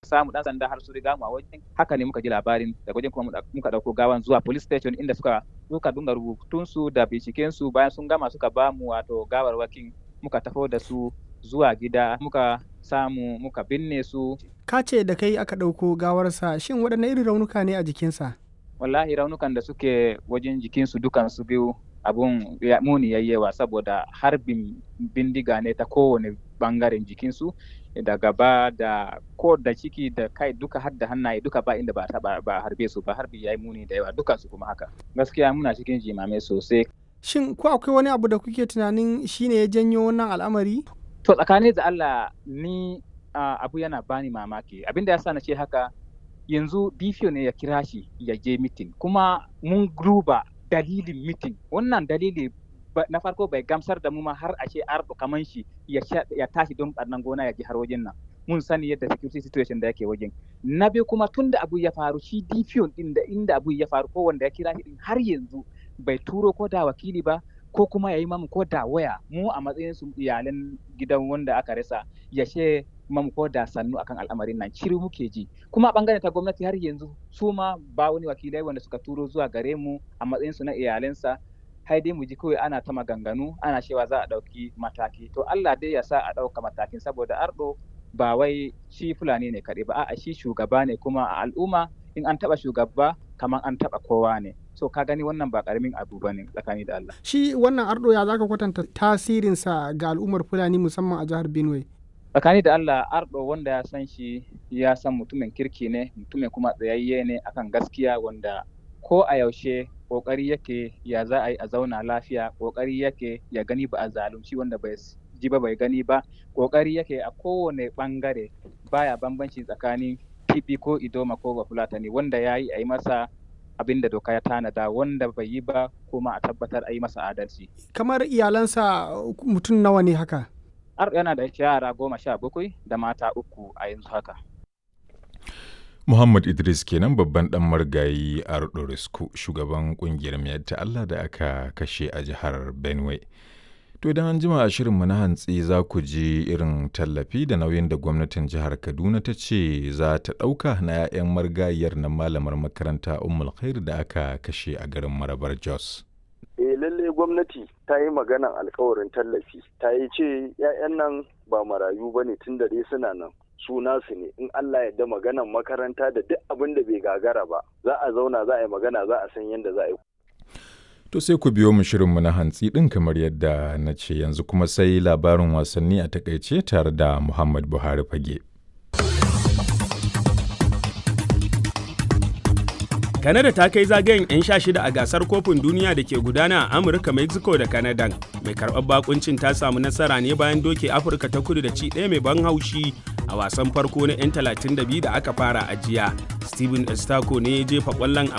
samu dan sanda har su riga mu a wajen. Haka ne muka ji labarin, daga wajen kuma muka dauko gawan zuwa police station inda suka dunga rubutun su da binciken su. Bayan sun gama suka ba mu wato gawarwakin, muka tafo da su zuwa gida, muka samu muka binne su. Ka ce da kai aka ɗauko gawarsa, shin waɗanne irin raunuka ne a jikinsa? Wallahi raunukan da suke wajen jikinsu dukansu biyu abun muni yayyewa, saboda harbin bindiga ne ta kowane bangaren jikinsu, da gaba da ko da ciki da kai duka har da hannaye duka ba inda ba harbe su ba. Harbi yayi muni da yawa dukansu kuma haka. Gaskiya muna cikin jimame sosai. Shin ko akwai wani abu da kuke tunanin shine ya janyo wannan al'amari? To tsakani da Allah ni abu yana bani mamaki. Abinda yasa na ce haka, yanzu DPO ne ya kira shi ya je mitin, kuma mun duba dalilin mitin. Wannan dalili na farko bai gamsar da mu ma har a ce Ardo kaman shi ya tashi don ɓarnan gona ya ji har wajen nan. Mun sani yadda security situation da yake wajen. Na biyu kuma tun da abu ya faru, shi DPO din da inda abu ya faru ko wanda ya kira shi din har yanzu bai turo ko da wakili ba, ko kuma ya yi mamu ko da waya mu a matsayin su iyalan gidan wanda aka rasa ya ce mamu ko da sannu akan al'amarin nan. Shiru muke ji. Kuma a bangaren ta gwamnati har yanzu su ma ba wani wakilai wanda suka turo zuwa gare mu a matsayin su na iyalansa. Hai dai mu ji kawai ana ta maganganu, ana cewa za a ɗauki mataki. To Allah dai ya sa a ɗauka matakin, saboda Ardo ba wai shi Fulani ne kaɗai ba, a'a shi shugaba ne, kuma a al'umma in an taɓa shugaba kamar an taɓa kowa ne. So ka gani wannan ba ƙaramin abu ba ne tsakani da Allah. Shi wannan Ardo ya zaka kwatanta tasirinsa ga al'ummar Fulani musamman a jihar Benue? Tsakani da Allah, Ardo wanda ya san shi ya san mutumin kirki ne, mutumin kuma tsayayye ne akan gaskiya, wanda ko a yaushe kokari yake ya za a yi a zauna lafiya, kokari yake ya gani ba a zalunci wanda bai ji ba bai gani ba, kokari yake a kowane bangare baya bambanci tsakanin Tibi ko Idoma ko Bafulatani, wanda ya yi a yi masa abin da doka ya tanada, wanda bai yi ba kuma a tabbatar a yi masa adalci. Kamar iyalansa mutum nawa ne haka? Ardo yana da yara 17 da mata 3 a yanzu haka. Muhammad Idris kenan, babban dan margayi Ardo Risku, shugaban kungiyar Miyatta Allah da aka kashe a jihar Benue. To idan an jima a shirinmu na hantsi za ku ji irin tallafi da nauyin da gwamnatin jihar Kaduna ta ce za ta ɗauka na 'ya'yan margayiyar na malamar makaranta Ummul Khair da aka kashe a garin Marabar Jos. Lalle gwamnati ta yi maganan alkawarin tallafi, ta yi ce 'ya'yan nan ba marayu ba ne, tun da dai suna nan. Su nasu ne, in Allah ya da maganan makaranta da duk abin da bai gagara ba, za a zauna za a yi magana, za a san yadda za a yi. To sai ku biyo mu shirinmu na hantsi ɗin kamar yadda na ce, yanzu kuma sai labarin wasanni a takaice tare da Muhammad Buhari Fage. Canada ta kai zagayen 'yan 16 a gasar kofin duniya da ke gudana a Amurka, Mexico da Canada. Mai karɓar bakuncin ta samu nasara ne bayan doke Afirka ta Kudu da ci ɗaya mai ban haushi a wasan farko na 'yan 32 da aka fara a jiya. Steven Estako ne ya jefa ƙwallon a